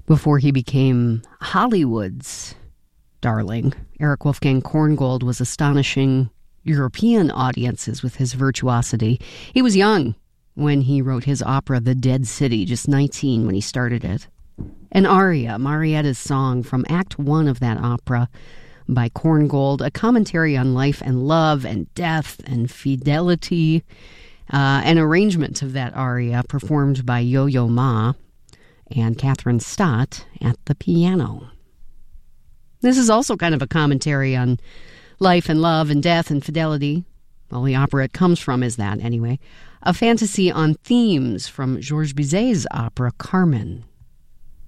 Before he became Hollywood's darling, Erich Wolfgang Korngold was astonishing European audiences with his virtuosity. He was young when he wrote his opera The Dead City, just 19 when he started it. An aria, Marietta's song from Act 1 of that opera by Korngold, a commentary on life and love and death and fidelity, an arrangement of that aria performed by Yo-Yo Ma and Catherine Stott at the piano. This is also kind of a commentary on life and love and death and fidelity. Well, the opera it comes from is that, anyway. A fantasy on themes from Georges Bizet's opera Carmen.